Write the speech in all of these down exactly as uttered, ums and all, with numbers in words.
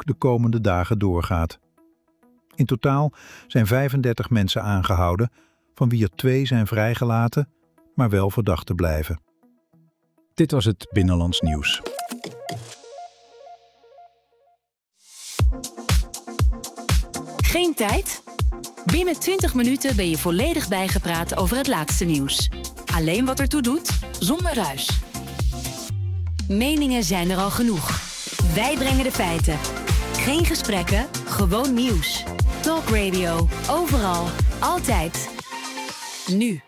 de komende dagen doorgaat. In totaal zijn vijfendertig mensen aangehouden, van wie er twee zijn vrijgelaten, maar wel verdachten blijven. Dit was het Binnenlands Nieuws. Geen tijd? Binnen twintig minuten ben je volledig bijgepraat over het laatste nieuws. Alleen wat ertoe doet, zonder ruis. Meningen zijn er al genoeg. Wij brengen de feiten. Geen gesprekken, gewoon nieuws. Talk Radio, overal, altijd. Nu.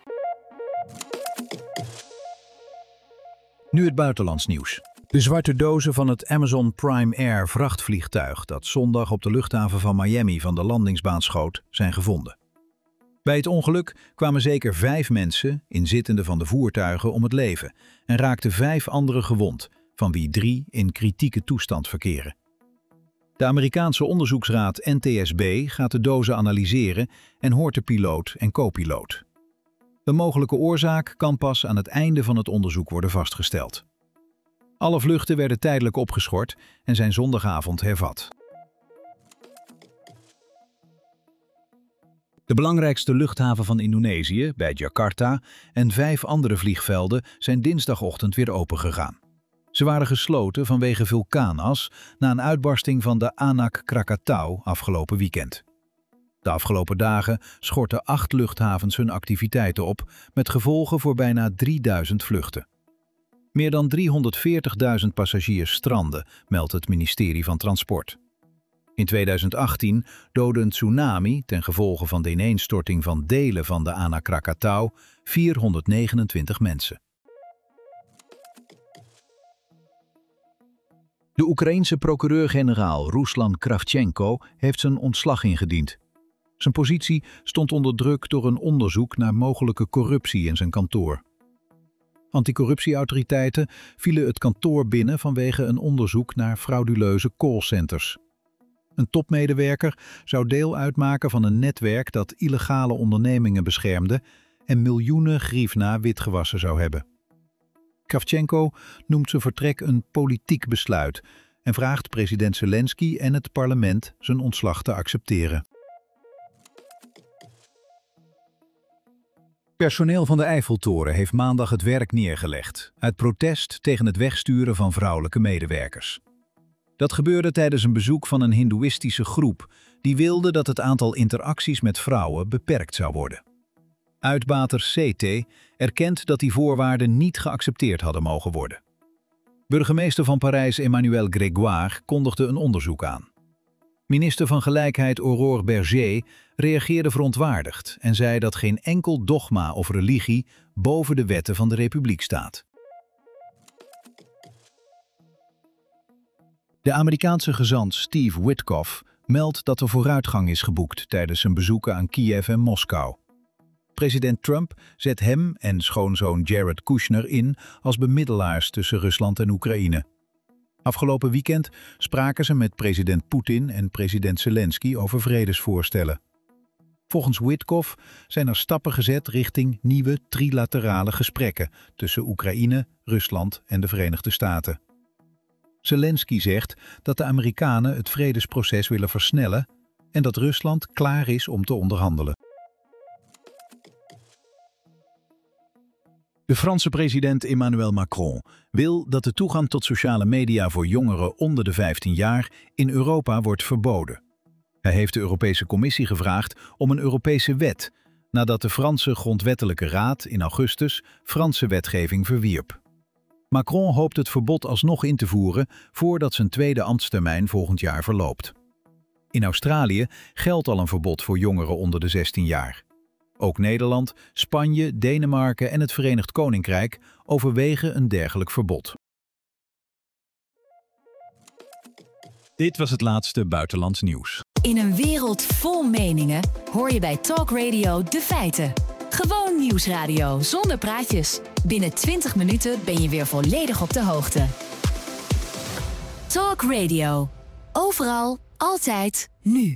Nu het buitenlands nieuws. De zwarte dozen van het Amazon Prime Air vrachtvliegtuig dat zondag op de luchthaven van Miami van de landingsbaan schoot, zijn gevonden. Bij het ongeluk kwamen zeker vijf mensen, inzittenden van de voertuigen, om het leven en raakten vijf anderen gewond, van wie drie in kritieke toestand verkeren. De Amerikaanse onderzoeksraad N T S B gaat de dozen analyseren en hoort de piloot en co-piloot. De mogelijke oorzaak kan pas aan het einde van het onderzoek worden vastgesteld. Alle vluchten werden tijdelijk opgeschort en zijn zondagavond hervat. De belangrijkste luchthaven van Indonesië, bij Jakarta, en vijf andere vliegvelden zijn dinsdagochtend weer opengegaan. Ze waren gesloten vanwege vulkaanas na een uitbarsting van de Anak Krakatau afgelopen weekend. De afgelopen dagen schortten acht luchthavens hun activiteiten op, met gevolgen voor bijna drieduizend vluchten. Meer dan driehonderdveertigduizend passagiers stranden, meldt het ministerie van Transport. In tweeduizend achttien doodde een tsunami ten gevolge van de ineenstorting van delen van de Anak Krakatau vierhonderdnegenentwintig mensen. De Oekraïense procureur-generaal Ruslan Kravchenko heeft zijn ontslag ingediend. Zijn positie stond onder druk door een onderzoek naar mogelijke corruptie in zijn kantoor. Anticorruptieautoriteiten vielen het kantoor binnen vanwege een onderzoek naar frauduleuze callcenters. Een topmedewerker zou deel uitmaken van een netwerk dat illegale ondernemingen beschermde en miljoenen hryvnia witgewassen zou hebben. Kravchenko noemt zijn vertrek een politiek besluit en vraagt president Zelensky en het parlement zijn ontslag te accepteren. Personeel van de Eiffeltoren heeft maandag het werk neergelegd, uit protest tegen het wegsturen van vrouwelijke medewerkers. Dat gebeurde tijdens een bezoek van een hindoeïstische groep die wilde dat het aantal interacties met vrouwen beperkt zou worden. Uitbater C T erkent dat die voorwaarden niet geaccepteerd hadden mogen worden. Burgemeester van Parijs Emmanuel Grégoire kondigde een onderzoek aan. Minister van Gelijkheid Aurore Berger reageerde verontwaardigd en zei dat geen enkel dogma of religie boven de wetten van de Republiek staat. De Amerikaanse gezant Steve Witkoff meldt dat er vooruitgang is geboekt tijdens zijn bezoeken aan Kiev en Moskou. President Trump zet hem en schoonzoon Jared Kushner in als bemiddelaars tussen Rusland en Oekraïne. Afgelopen weekend spraken ze met president Poetin en president Zelensky over vredesvoorstellen. Volgens Witkoff zijn er stappen gezet richting nieuwe trilaterale gesprekken tussen Oekraïne, Rusland en de Verenigde Staten. Zelensky zegt dat de Amerikanen het vredesproces willen versnellen en dat Rusland klaar is om te onderhandelen. De Franse president Emmanuel Macron wil dat de toegang tot sociale media voor jongeren onder de vijftien jaar in Europa wordt verboden. Hij heeft de Europese Commissie gevraagd om een Europese wet, nadat de Franse Grondwettelijke Raad in augustus Franse wetgeving verwierp. Macron hoopt het verbod alsnog in te voeren voordat zijn tweede ambtstermijn volgend jaar verloopt. In Australië geldt al een verbod voor jongeren onder de zestien jaar. Ook Nederland, Spanje, Denemarken en het Verenigd Koninkrijk overwegen een dergelijk verbod. Dit was het laatste buitenlands nieuws. In een wereld vol meningen hoor je bij Talk Radio de feiten. Gewoon nieuwsradio zonder praatjes. Binnen twintig minuten ben je weer volledig op de hoogte. Talk Radio. Overal, altijd, nu.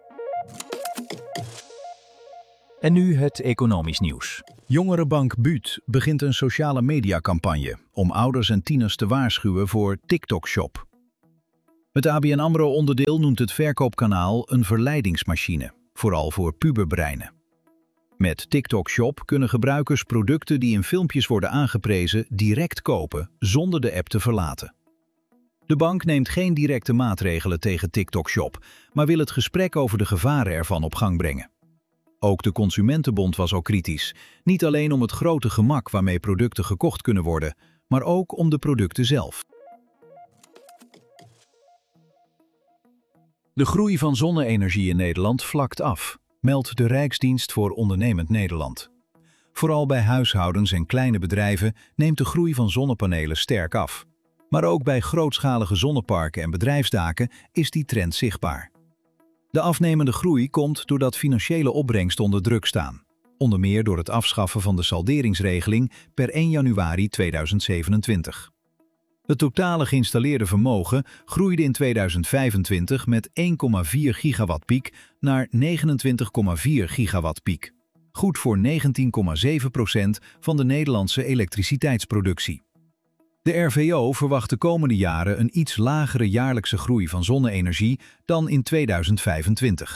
En nu het economisch nieuws. Jongerenbank B U T begint een sociale mediacampagne om ouders en tieners te waarschuwen voor TikTok Shop. Het A B N AMRO-onderdeel noemt het verkoopkanaal een verleidingsmachine, vooral voor puberbreinen. Met TikTok Shop kunnen gebruikers producten die in filmpjes worden aangeprezen direct kopen, zonder de app te verlaten. De bank neemt geen directe maatregelen tegen TikTok Shop, maar wil het gesprek over de gevaren ervan op gang brengen. Ook de Consumentenbond was al kritisch, niet alleen om het grote gemak waarmee producten gekocht kunnen worden, maar ook om de producten zelf. De groei van zonne-energie in Nederland vlakt af, meldt de Rijksdienst voor Ondernemend Nederland. Vooral bij huishoudens en kleine bedrijven neemt de groei van zonnepanelen sterk af. Maar ook bij grootschalige zonneparken en bedrijfsdaken is die trend zichtbaar. De afnemende groei komt doordat financiële opbrengsten onder druk staan. Onder meer door het afschaffen van de salderingsregeling per één januari tweeduizend zevenentwintig. Het totale geïnstalleerde vermogen groeide in tweeduizend vijfentwintig met één komma vier gigawatt piek naar negenentwintig komma vier gigawatt piek. Goed voor negentien komma zeven procent van de Nederlandse elektriciteitsproductie. De R V O verwacht de komende jaren een iets lagere jaarlijkse groei van zonne-energie dan in tweeduizend vijfentwintig.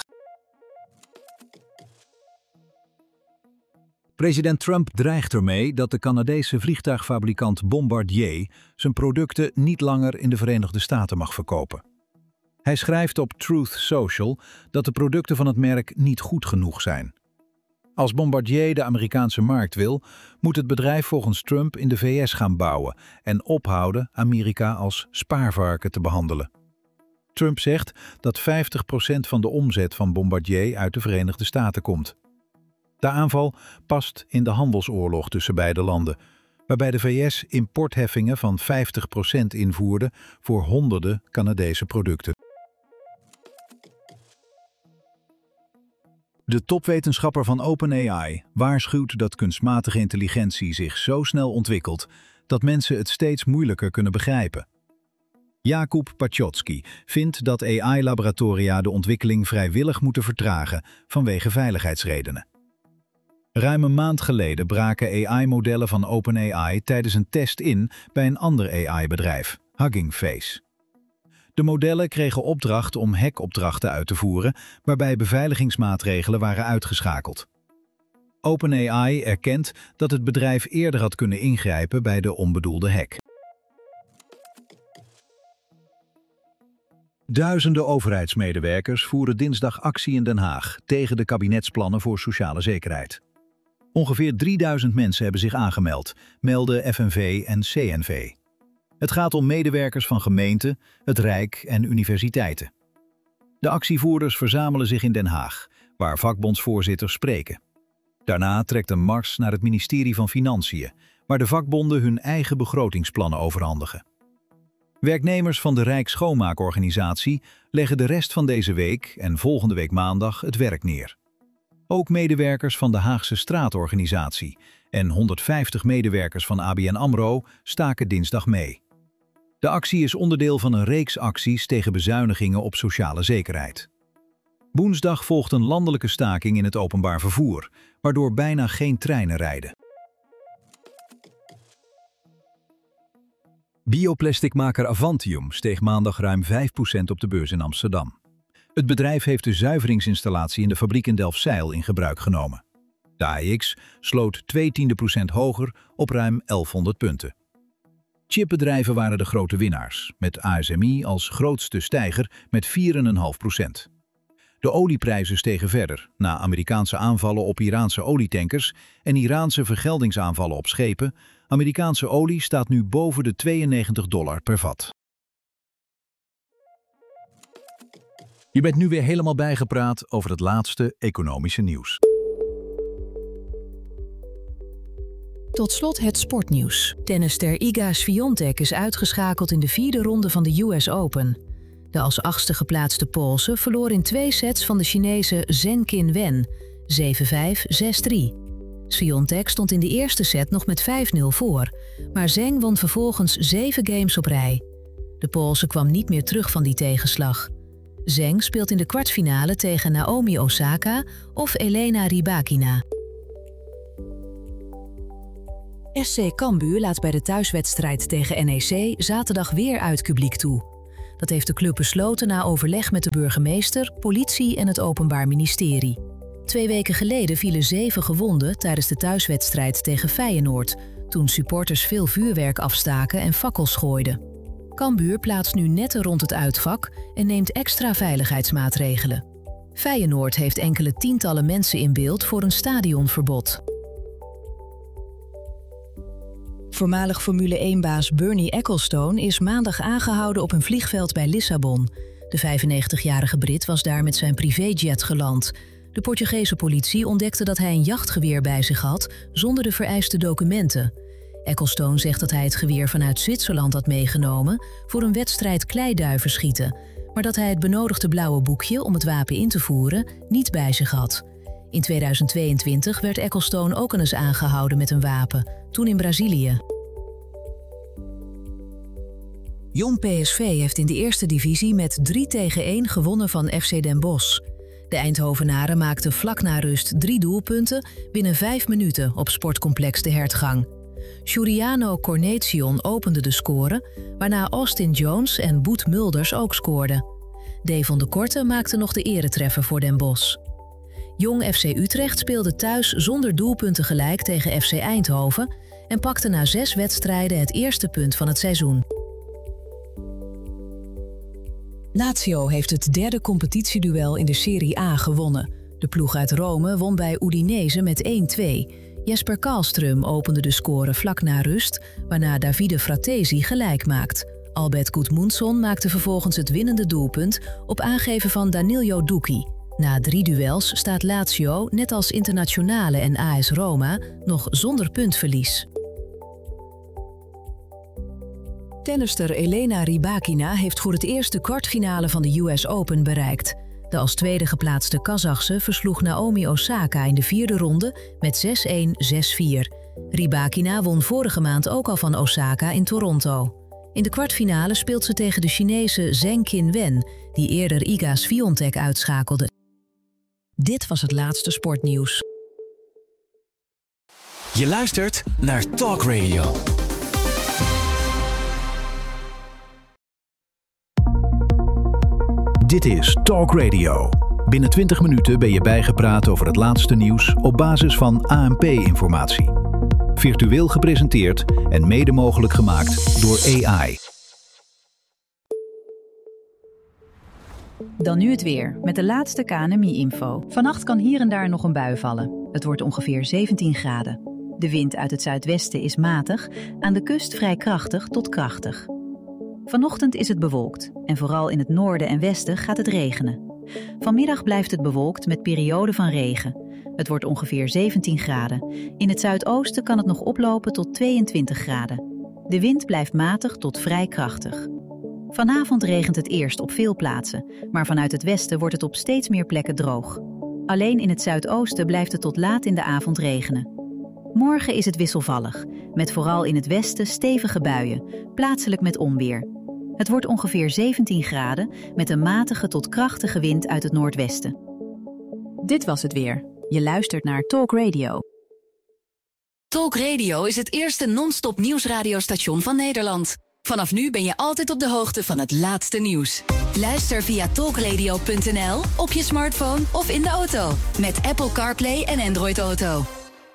President Trump dreigt ermee dat de Canadese vliegtuigfabrikant Bombardier zijn producten niet langer in de Verenigde Staten mag verkopen. Hij schrijft op Truth Social dat de producten van het merk niet goed genoeg zijn. Als Bombardier de Amerikaanse markt wil, moet het bedrijf volgens Trump in de V S gaan bouwen en ophouden Amerika als spaarvarken te behandelen. Trump zegt dat vijftig procent van de omzet van Bombardier uit de Verenigde Staten komt. De aanval past in de handelsoorlog tussen beide landen, waarbij de V S importheffingen van vijftig procent invoerde voor honderden Canadese producten. De topwetenschapper van OpenAI waarschuwt dat kunstmatige intelligentie zich zo snel ontwikkelt dat mensen het steeds moeilijker kunnen begrijpen. Jakub Paczocki vindt dat A I-laboratoria de ontwikkeling vrijwillig moeten vertragen vanwege veiligheidsredenen. Ruim een maand geleden braken A I-modellen van OpenAI tijdens een test in bij een ander A I-bedrijf, Hugging Face. De modellen kregen opdracht om hackopdrachten uit te voeren, waarbij beveiligingsmaatregelen waren uitgeschakeld. OpenAI erkent dat het bedrijf eerder had kunnen ingrijpen bij de onbedoelde hack. Duizenden overheidsmedewerkers voeren dinsdag actie in Den Haag tegen de kabinetsplannen voor sociale zekerheid. Ongeveer drieduizend mensen hebben zich aangemeld, melden F N V en C N V. Het gaat om medewerkers van gemeenten, het Rijk en universiteiten. De actievoerders verzamelen zich in Den Haag, waar vakbondsvoorzitters spreken. Daarna trekt een mars naar het ministerie van Financiën, waar de vakbonden hun eigen begrotingsplannen overhandigen. Werknemers van de Rijksschoonmaakorganisatie leggen de rest van deze week en volgende week maandag het werk neer. Ook medewerkers van de Haagse Straatorganisatie en honderdvijftig medewerkers van A B N AMRO staken dinsdag mee. De actie is onderdeel van een reeks acties tegen bezuinigingen op sociale zekerheid. Woensdag volgt een landelijke staking in het openbaar vervoer, waardoor bijna geen treinen rijden. Bioplasticmaker Avantium steeg maandag ruim vijf procent op de beurs in Amsterdam. Het bedrijf heeft de zuiveringsinstallatie in de fabriek in Delfzijl in gebruik genomen. De A E X sloot twee tiende procent hoger op ruim elfhonderd punten. Chipbedrijven waren de grote winnaars, met A S M I als grootste stijger met vier komma vijf procent. De olieprijzen stegen verder na Amerikaanse aanvallen op Iraanse olietankers en Iraanse vergeldingsaanvallen op schepen. Amerikaanse olie staat nu boven de tweeënnegentig dollar per vat. Je bent nu weer helemaal bijgepraat over het laatste economische nieuws. Tot slot het sportnieuws. Tennisster Iga Swiatek is uitgeschakeld in de vierde ronde van de U S Open. De als achtste geplaatste Poolse verloor in twee sets van de Chinese Zheng Qinwen, zeven vijf, zes drie. Swiatek stond in de eerste set nog met vijf nul voor, maar Zheng won vervolgens zeven games op rij. De Poolse kwam niet meer terug van die tegenslag. Zheng speelt in de kwartfinale tegen Naomi Osaka of Elena Rybakina. S C Cambuur laat bij de thuiswedstrijd tegen N E C zaterdag weer uit publiek toe. Dat heeft de club besloten na overleg met de burgemeester, politie en het Openbaar Ministerie. Twee weken geleden vielen zeven gewonden tijdens de thuiswedstrijd tegen Feyenoord, toen supporters veel vuurwerk afstaken en fakkels gooiden. Cambuur plaatst nu netten rond het uitvak en neemt extra veiligheidsmaatregelen. Feyenoord heeft enkele tientallen mensen in beeld voor een stadionverbod. Voormalig Formule één-baas Bernie Ecclestone is maandag aangehouden op een vliegveld bij Lissabon. De vijfennegentigjarige Brit was daar met zijn privéjet geland. De Portugese politie ontdekte dat hij een jachtgeweer bij zich had, zonder de vereiste documenten. Ecclestone zegt dat hij het geweer vanuit Zwitserland had meegenomen voor een wedstrijd kleiduiven schieten, maar dat hij het benodigde blauwe boekje om het wapen in te voeren niet bij zich had. In tweeduizend tweeëntwintig werd Ecclestone ook al eens aangehouden met een wapen, toen in Brazilië. Jong P S V heeft in de eerste divisie met drie tegen één gewonnen van F C Den Bosch. De Eindhovenaren maakten vlak na rust drie doelpunten binnen vijf minuten op sportcomplex De Hertgang. Giuliano Cornelissen opende de score, waarna Austin Jones en Boet Mulders ook scoorden. Devon de Korte maakte nog de eretreffer voor Den Bosch. Jong F C Utrecht speelde thuis zonder doelpunten gelijk tegen F C Eindhoven en pakte na zes wedstrijden het eerste punt van het seizoen. Lazio heeft het derde competitieduel in de Serie A gewonnen. De ploeg uit Rome won bij Udinese met één twee. Jesper Karlström opende de score vlak na rust, waarna Davide Fratesi gelijk maakt. Albert Gudmundsson maakte vervolgens het winnende doelpunt op aangeven van Danilo Ducchi. Na drie duels staat Lazio, net als Internazionale en A S Roma, nog zonder puntverlies. Tennister Elena Rybakina heeft voor het eerst de kwartfinale van de U S Open bereikt. De als tweede geplaatste Kazachse versloeg Naomi Osaka in de vierde ronde met zes een zes vier. Rybakina won vorige maand ook al van Osaka in Toronto. In de kwartfinale speelt ze tegen de Chinese Zheng Qinwen, die eerder Iga Swiatek uitschakelde. Dit was het laatste sportnieuws. Je luistert naar Talk Radio. Dit is Talk Radio. Binnen twintig minuten ben je bijgepraat over het laatste nieuws op basis van A N P-informatie. Virtueel gepresenteerd en mede mogelijk gemaakt door A I. Dan nu het weer, met de laatste K N M I-info. Vannacht kan hier en daar nog een bui vallen. Het wordt ongeveer zeventien graden. De wind uit het zuidwesten is matig, aan de kust vrij krachtig tot krachtig. Vanochtend is het bewolkt en vooral in het noorden en westen gaat het regenen. Vanmiddag blijft het bewolkt met perioden van regen. Het wordt ongeveer zeventien graden. In het zuidoosten kan het nog oplopen tot tweeëntwintig graden. De wind blijft matig tot vrij krachtig. Vanavond regent het eerst op veel plaatsen, maar vanuit het westen wordt het op steeds meer plekken droog. Alleen in het zuidoosten blijft het tot laat in de avond regenen. Morgen is het wisselvallig, met vooral in het westen stevige buien, plaatselijk met onweer. Het wordt ongeveer zeventien graden met een matige tot krachtige wind uit het noordwesten. Dit was het weer. Je luistert naar Talk Radio. Talk Radio is het eerste non-stop nieuwsradiostation van Nederland. Vanaf nu ben je altijd op de hoogte van het laatste nieuws. Luister via talkradio punt n l, op je smartphone of in de auto. Met Apple CarPlay en Android Auto.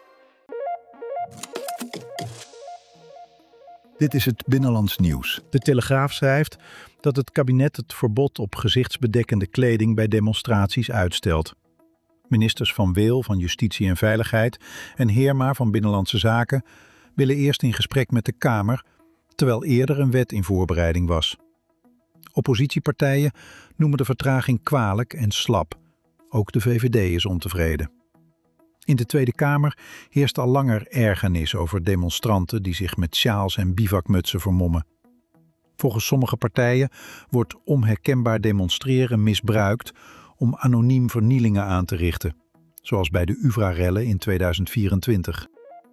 Dit is het Binnenlands Nieuws. De Telegraaf schrijft dat het kabinet het verbod op gezichtsbedekkende kleding bij demonstraties uitstelt. Ministers Van Weel van Justitie en Veiligheid en Heerma van Binnenlandse Zaken willen eerst in gesprek met de Kamer, terwijl eerder een wet in voorbereiding was. Oppositiepartijen noemen de vertraging kwalijk en slap. Ook de V V D is ontevreden. In de Tweede Kamer heerst al langer ergernis over demonstranten die zich met sjaals en bivakmutsen vermommen. Volgens sommige partijen wordt onherkenbaar demonstreren misbruikt om anoniem vernielingen aan te richten, zoals bij de U V A-rellen in tweeduizend vierentwintig.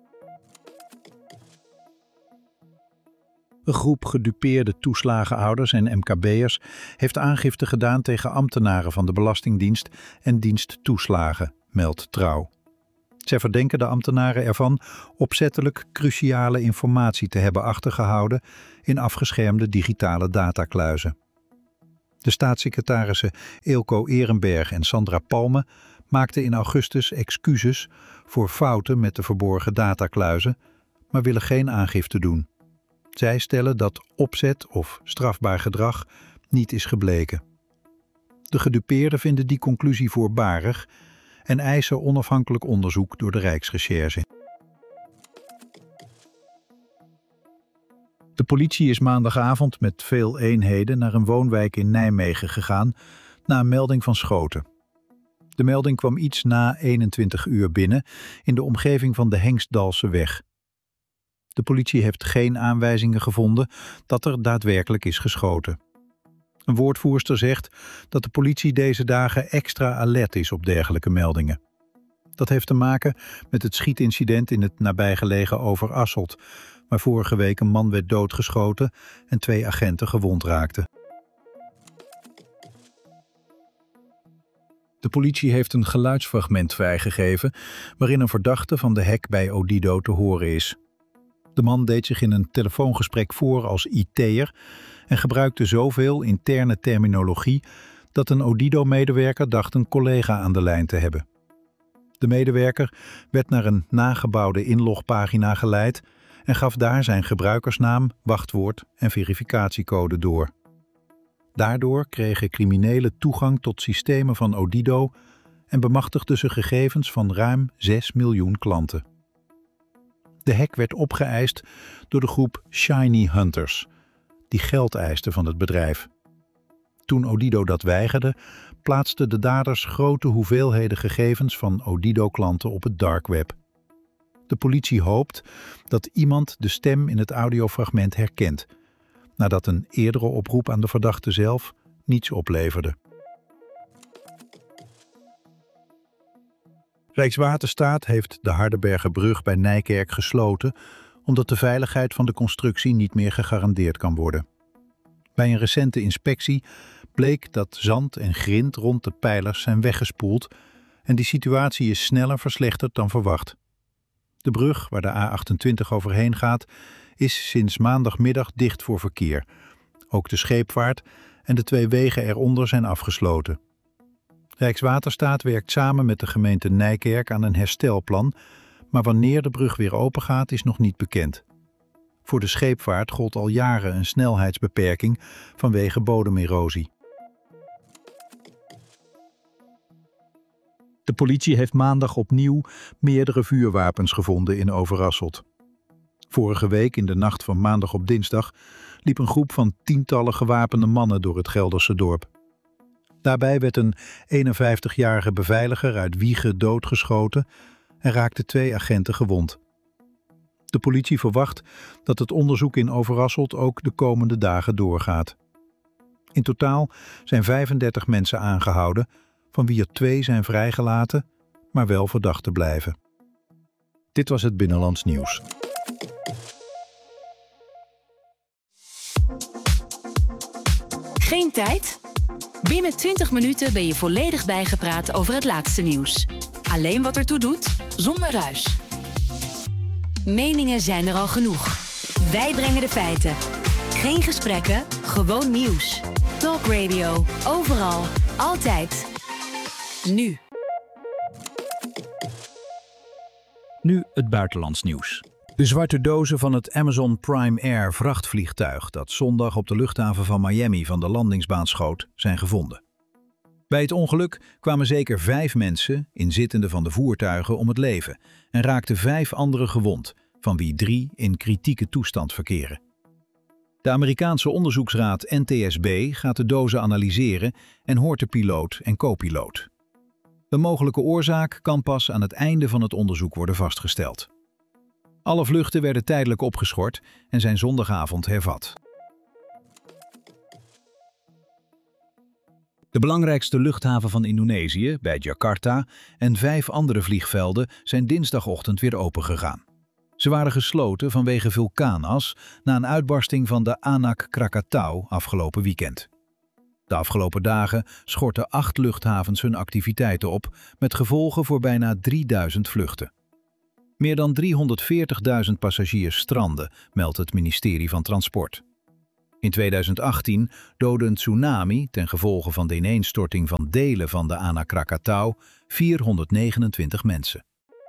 Een groep gedupeerde toeslagenouders en M K B'ers heeft aangifte gedaan tegen ambtenaren van de Belastingdienst en dienst toeslagen, meldt Trouw. Zij verdenken de ambtenaren ervan opzettelijk cruciale informatie te hebben achtergehouden in afgeschermde digitale datakluizen. De staatssecretarissen Eelco Ehrenberg en Sandra Palme maakten in augustus excuses voor fouten met de verborgen datakluizen, maar willen geen aangifte doen. Zij stellen dat opzet of strafbaar gedrag niet is gebleken. De gedupeerden vinden die conclusie voorbarig en eisen onafhankelijk onderzoek door de Rijksrecherche. De politie is maandagavond met veel eenheden naar een woonwijk in Nijmegen gegaan na een melding van schoten. De melding kwam iets na eenentwintig uur binnen in de omgeving van de Hengstdalseweg. De politie heeft geen aanwijzingen gevonden dat er daadwerkelijk is geschoten. Een woordvoerster zegt dat de politie deze dagen extra alert is op dergelijke meldingen. Dat heeft te maken met het schietincident in het nabijgelegen Overasselt, waar vorige week een man werd doodgeschoten en twee agenten gewond raakten. De politie heeft een geluidsfragment vrijgegeven waarin een verdachte van de hack bij Odido te horen is. De man deed zich in een telefoongesprek voor als I T'er en gebruikte zoveel interne terminologie dat een Odido-medewerker dacht een collega aan de lijn te hebben. De medewerker werd naar een nagebouwde inlogpagina geleid en gaf daar zijn gebruikersnaam, wachtwoord en verificatiecode door. Daardoor kregen criminelen toegang tot systemen van Odido en bemachtigden ze gegevens van ruim zes miljoen klanten. De hack werd opgeëist door de groep Shiny Hunters, die geld eisten van het bedrijf. Toen Odido dat weigerde, plaatsten de daders grote hoeveelheden gegevens van Odido-klanten op het dark web. De politie hoopt dat iemand de stem in het audiofragment herkent, nadat een eerdere oproep aan de verdachte zelf niets opleverde. Rijkswaterstaat heeft de Hardenbergerbrug bij Nijkerk gesloten omdat de veiligheid van de constructie niet meer gegarandeerd kan worden. Bij een recente inspectie bleek dat zand en grind rond de pijlers zijn weggespoeld en die situatie is sneller verslechterd dan verwacht. De brug waar de A achtentwintig overheen gaat is sinds maandagmiddag dicht voor verkeer. Ook de scheepvaart en de twee wegen eronder zijn afgesloten. Rijkswaterstaat werkt samen met de gemeente Nijkerk aan een herstelplan, maar wanneer de brug weer opengaat is nog niet bekend. Voor de scheepvaart gold al jaren een snelheidsbeperking vanwege bodemerosie. De politie heeft maandag opnieuw meerdere vuurwapens gevonden in Overasselt. Vorige week, in de nacht van maandag op dinsdag, liep een groep van tientallen gewapende mannen door het Gelderse dorp. Daarbij werd een eenenvijftigjarige beveiliger uit Wijchen doodgeschoten en raakten twee agenten gewond. De politie verwacht dat het onderzoek in Overasselt ook de komende dagen doorgaat. In totaal zijn vijfendertig mensen aangehouden, van wie er twee zijn vrijgelaten, maar wel verdachten blijven. Dit was het Binnenlands Nieuws. Geen tijd? Binnen twintig minuten ben je volledig bijgepraat over het laatste nieuws. Alleen wat ertoe doet, zonder ruis. Meningen zijn er al genoeg. Wij brengen de feiten. Geen gesprekken, gewoon nieuws. Talk Radio, overal, altijd. Nu. Nu het buitenlands nieuws. De zwarte dozen van het Amazon Prime Air vrachtvliegtuig dat zondag op de luchthaven van Miami van de landingsbaan schoot, zijn gevonden. Bij het ongeluk kwamen zeker vijf mensen, inzittenden van de voertuigen, om het leven en raakten vijf anderen gewond, van wie drie in kritieke toestand verkeren. De Amerikaanse onderzoeksraad N T S B gaat de dozen analyseren en hoort de piloot en co-piloot. De mogelijke oorzaak kan pas aan het einde van het onderzoek worden vastgesteld. Alle vluchten werden tijdelijk opgeschort en zijn zondagavond hervat. De belangrijkste luchthaven van Indonesië, bij Jakarta, en vijf andere vliegvelden zijn dinsdagochtend weer opengegaan. Ze waren gesloten vanwege vulkaanas na een uitbarsting van de Anak Krakatau afgelopen weekend. De afgelopen dagen schortten acht luchthavens hun activiteiten op, met gevolgen voor bijna drieduizend vluchten. Meer dan driehonderdveertigduizend passagiers stranden, meldt het ministerie van Transport. In tweeduizend achttien doodde een tsunami ten gevolge van de ineenstorting van delen van de Ana Krakatau vierhonderdnegenentwintig mensen.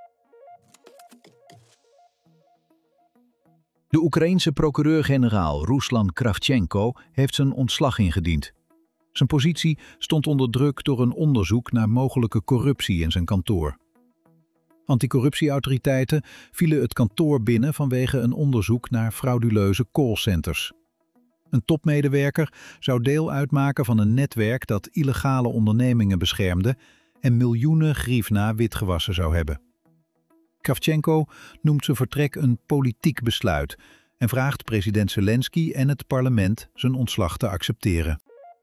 De Oekraïense procureur-generaal Ruslan Kravchenko heeft zijn ontslag ingediend. Zijn positie stond onder druk door een onderzoek naar mogelijke corruptie in zijn kantoor. Anticorruptieautoriteiten vielen het kantoor binnen vanwege een onderzoek naar frauduleuze callcenters. Een topmedewerker zou deel uitmaken van een netwerk dat illegale ondernemingen beschermde en miljoenen hryvnia witgewassen zou hebben. Kravchenko noemt zijn vertrek een politiek besluit en vraagt president Zelensky en het parlement zijn ontslag te accepteren.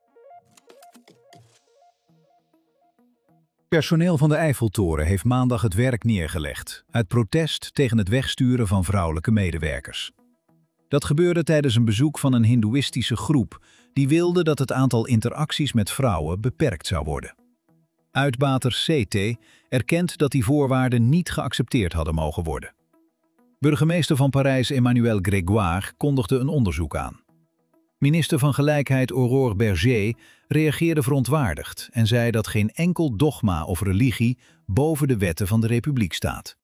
Personeel van de Eiffeltoren heeft maandag het werk neergelegd uit protest tegen het wegsturen van vrouwelijke medewerkers. Dat gebeurde tijdens een bezoek van een hindoeïstische groep die wilde dat het aantal interacties met vrouwen beperkt zou worden. Uitbater C T erkent dat die voorwaarden niet geaccepteerd hadden mogen worden. Burgemeester van Parijs Emmanuel Grégoire kondigde een onderzoek aan. Minister van Gelijkheid Aurore Berger reageerde verontwaardigd en zei dat geen enkel dogma of religie boven de wetten van de Republiek staat.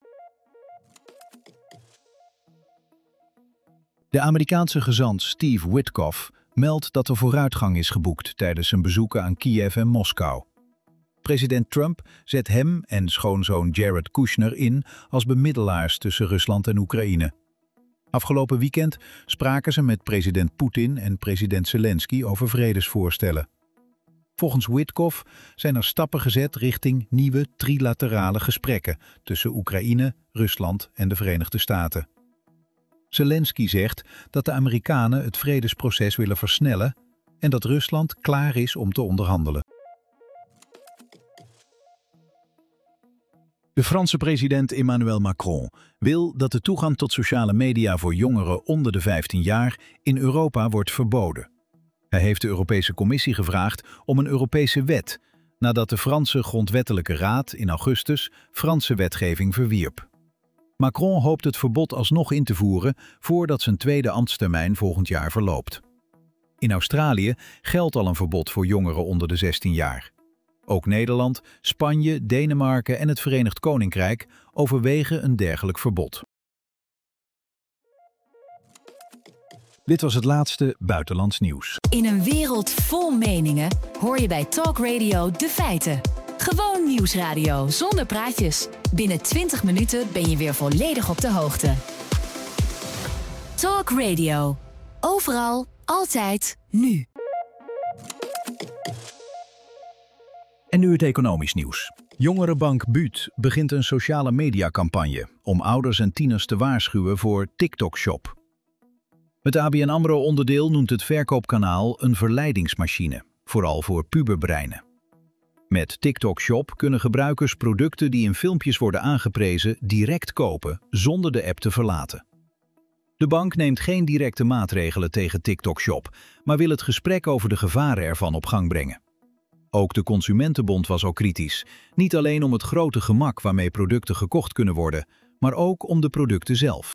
De Amerikaanse gezant Steve Witkoff meldt dat er vooruitgang is geboekt tijdens zijn bezoeken aan Kiev en Moskou. President Trump zet hem en schoonzoon Jared Kushner in als bemiddelaars tussen Rusland en Oekraïne. Afgelopen weekend spraken ze met president Poetin en president Zelensky over vredesvoorstellen. Volgens Witkoff zijn er stappen gezet richting nieuwe trilaterale gesprekken tussen Oekraïne, Rusland en de Verenigde Staten. Zelensky zegt dat de Amerikanen het vredesproces willen versnellen en dat Rusland klaar is om te onderhandelen. De Franse president Emmanuel Macron wil dat de toegang tot sociale media voor jongeren onder de vijftien jaar in Europa wordt verboden. Hij heeft de Europese Commissie gevraagd om een Europese wet, nadat de Franse Grondwettelijke Raad in augustus Franse wetgeving verwierp. Macron hoopt het verbod alsnog in te voeren voordat zijn tweede ambtstermijn volgend jaar verloopt. In Australië geldt al een verbod voor jongeren onder de zestien jaar. Ook Nederland, Spanje, Denemarken en het Verenigd Koninkrijk overwegen een dergelijk verbod. Dit was het laatste buitenlands nieuws. In een wereld vol meningen hoor je bij Talk Radio de feiten. Gewoon nieuwsradio zonder praatjes. Binnen twintig minuten ben je weer volledig op de hoogte. Talk Radio. Overal, altijd, nu. En nu het economisch nieuws. Jongerenbank B U T begint een sociale mediacampagne om ouders en tieners te waarschuwen voor TikTok Shop. Het A B N AMRO-onderdeel noemt het verkoopkanaal een verleidingsmachine, vooral voor puberbreinen. Met TikTok Shop kunnen gebruikers producten die in filmpjes worden aangeprezen direct kopen zonder de app te verlaten. De bank neemt geen directe maatregelen tegen TikTok Shop, maar wil het gesprek over de gevaren ervan op gang brengen. Ook de Consumentenbond was al kritisch, niet alleen om het grote gemak waarmee producten gekocht kunnen worden, maar ook om de producten zelf.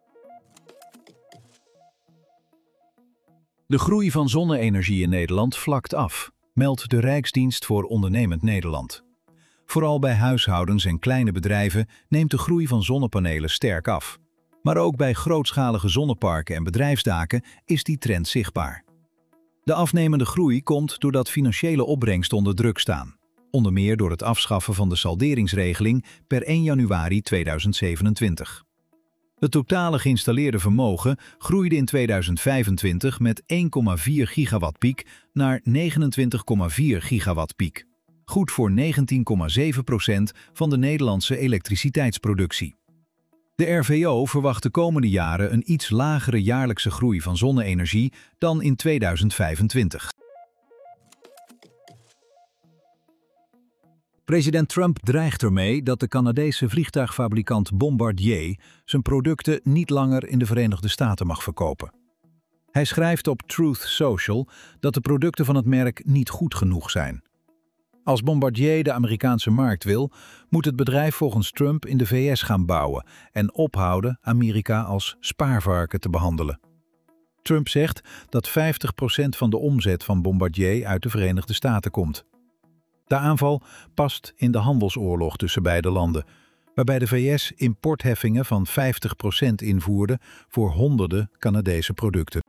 De groei van zonne-energie in Nederland vlakt af, meldt de Rijksdienst voor Ondernemend Nederland. Vooral bij huishoudens en kleine bedrijven neemt de groei van zonnepanelen sterk af. Maar ook bij grootschalige zonneparken en bedrijfsdaken is die trend zichtbaar. De afnemende groei komt doordat financiële opbrengsten onder druk staan. Onder meer door het afschaffen van de salderingsregeling per één januari tweeduizend zevenentwintig. Het totale geïnstalleerde vermogen groeide in tweeduizend vijfentwintig met één komma vier gigawatt piek naar negenentwintig komma vier gigawatt piek. Goed voor negentien komma zeven procent van de Nederlandse elektriciteitsproductie. De R V O verwacht de komende jaren een iets lagere jaarlijkse groei van zonne-energie dan in tweeduizend vijfentwintig. President Trump dreigt ermee dat de Canadese vliegtuigfabrikant Bombardier zijn producten niet langer in de Verenigde Staten mag verkopen. Hij schrijft op Truth Social dat de producten van het merk niet goed genoeg zijn. Als Bombardier de Amerikaanse markt wil, moet het bedrijf volgens Trump in de V S gaan bouwen en ophouden Amerika als spaarvarken te behandelen. Trump zegt dat vijftig procent van de omzet van Bombardier uit de Verenigde Staten komt. De aanval past in de handelsoorlog tussen beide landen, waarbij de V S importheffingen van vijftig procent invoerde voor honderden Canadese producten.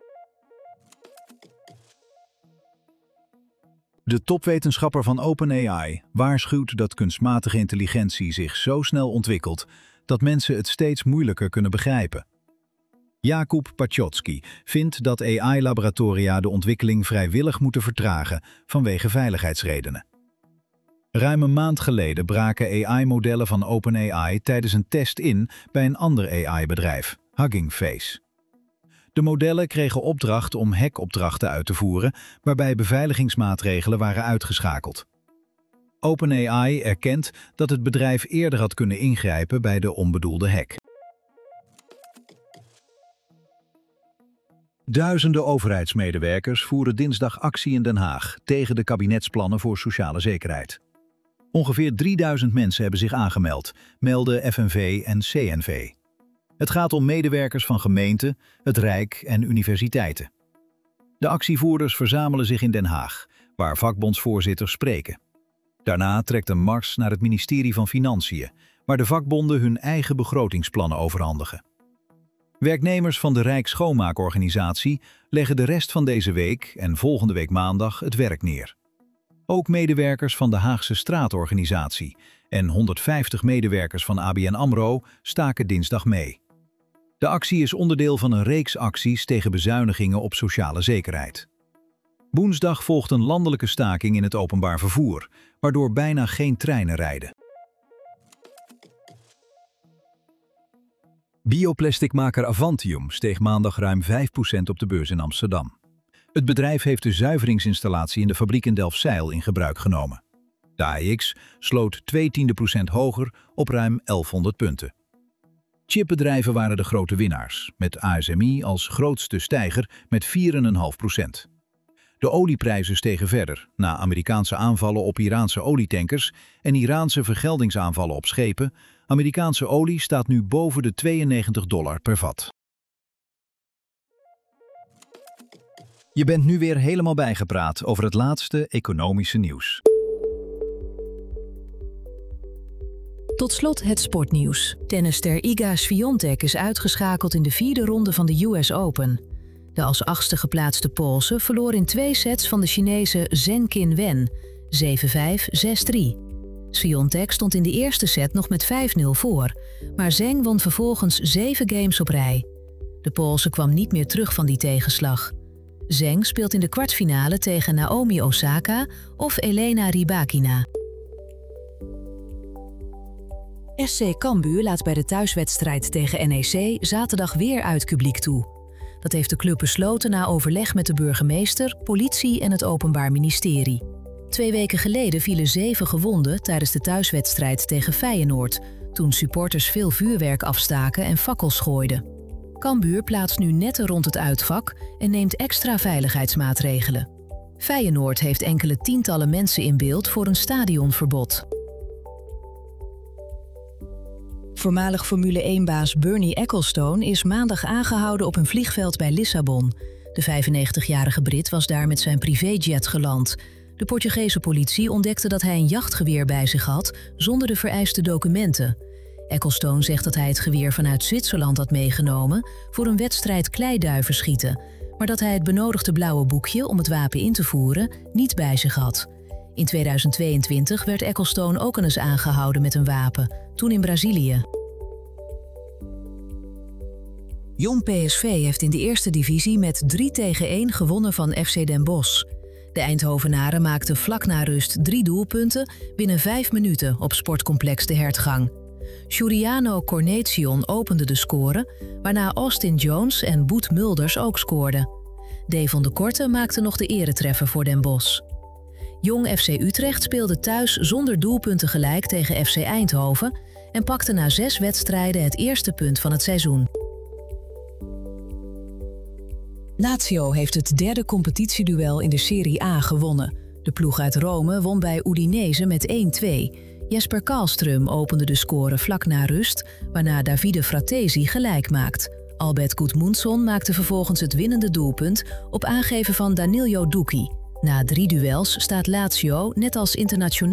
De topwetenschapper van OpenAI waarschuwt dat kunstmatige intelligentie zich zo snel ontwikkelt dat mensen het steeds moeilijker kunnen begrijpen. Jakub Paczocki vindt dat A I-laboratoria de ontwikkeling vrijwillig moeten vertragen vanwege veiligheidsredenen. Ruim een maand geleden braken A I-modellen van OpenAI tijdens een test in bij een ander A I-bedrijf, Hugging Face. De modellen kregen opdracht om hackopdrachten uit te voeren, waarbij beveiligingsmaatregelen waren uitgeschakeld. OpenAI erkent dat het bedrijf eerder had kunnen ingrijpen bij de onbedoelde hack. Duizenden overheidsmedewerkers voeren dinsdag actie in Den Haag tegen de kabinetsplannen voor sociale zekerheid. Ongeveer drieduizend mensen hebben zich aangemeld, melden F N V en C N V. Het gaat om medewerkers van gemeenten, het Rijk en universiteiten. De actievoerders verzamelen zich in Den Haag, waar vakbondsvoorzitters spreken. Daarna trekt een mars naar het ministerie van Financiën, waar de vakbonden hun eigen begrotingsplannen overhandigen. Werknemers van de Rijksschoonmaakorganisatie leggen de rest van deze week en volgende week maandag het werk neer. Ook medewerkers van de Haagse Straatorganisatie en honderdvijftig medewerkers van A B N AMRO staken dinsdag mee. De actie is onderdeel van een reeks acties tegen bezuinigingen op sociale zekerheid. Woensdag volgt een landelijke staking in het openbaar vervoer, waardoor bijna geen treinen rijden. Bioplasticmaker Avantium steeg maandag ruim vijf procent op de beurs in Amsterdam. Het bedrijf heeft de zuiveringsinstallatie in de fabriek in Delfzijl in gebruik genomen. De A E X sloot twee tiende procent hoger op ruim elfhonderd punten. Chipbedrijven waren de grote winnaars, met A S M I als grootste stijger met vier komma vijf procent. De olieprijzen stegen verder, na Amerikaanse aanvallen op Iraanse olietankers en Iraanse vergeldingsaanvallen op schepen. Amerikaanse olie staat nu boven de tweeënnegentig dollar per vat. Je bent nu weer helemaal bijgepraat over het laatste economische nieuws. Tot slot het sportnieuws. Tennisster Iga Swiatek is uitgeschakeld in de vierde ronde van de U S Open. De als achtste geplaatste Poolse verloor in twee sets van de Chinese Zheng Qinwen, zeven vijf, zes drie. Swiatek stond in de eerste set nog met vijf nul voor, maar Zheng won vervolgens zeven games op rij. De Poolse kwam niet meer terug van die tegenslag. Zheng speelt in de kwartfinale tegen Naomi Osaka of Elena Rybakina. S C Cambuur laat bij de thuiswedstrijd tegen N E C zaterdag weer uit publiek toe. Dat heeft de club besloten na overleg met de burgemeester, politie en het Openbaar Ministerie. Twee weken geleden vielen zeven gewonden tijdens de thuiswedstrijd tegen Feyenoord, toen supporters veel vuurwerk afstaken en fakkels gooiden. Cambuur plaatst nu netten rond het uitvak en neemt extra veiligheidsmaatregelen. Feyenoord heeft enkele tientallen mensen in beeld voor een stadionverbod. Voormalig Formule één-baas Bernie Ecclestone is maandag aangehouden op een vliegveld bij Lissabon. De vijfennegentigjarige Brit was daar met zijn privéjet geland. De Portugese politie ontdekte dat hij een jachtgeweer bij zich had, zonder de vereiste documenten. Ecclestone zegt dat hij het geweer vanuit Zwitserland had meegenomen voor een wedstrijd kleiduiverschieten, maar dat hij het benodigde blauwe boekje om het wapen in te voeren niet bij zich had. In tweeduizend tweeëntwintig werd Ecclestone ook eens aangehouden met een wapen, toen in Brazilië. Jong P S V heeft in de eerste divisie met drie tegen één gewonnen van F C Den Bosch. De Eindhovenaren maakten vlak na rust drie doelpunten binnen vijf minuten op sportcomplex De Hertgang. Giuliano Cornation opende de score, waarna Austin Jones en Boet Mulders ook scoorden. Devon de Korte maakte nog de eretreffer voor Den Bosch. Jong F C Utrecht speelde thuis zonder doelpunten gelijk tegen F C Eindhoven en pakte na zes wedstrijden het eerste punt van het seizoen. Lazio heeft het derde competitieduel in de Serie A gewonnen. De ploeg uit Rome won bij Udinese met één twee. Jesper Karlström opende de score vlak na rust, waarna Davide Fratesi gelijk maakt. Albert Gudmundsson maakte vervolgens het winnende doelpunt op aangeven van Danilo Ducchi. Na drie duels staat Lazio, net als internationaal